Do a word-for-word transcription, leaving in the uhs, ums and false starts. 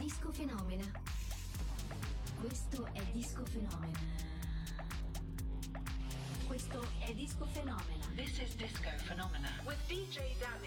Disco Fenomena. Questo è Disco Fenomena. Questo è Disco Fenomena. This is Disco Phenomena with D J Dan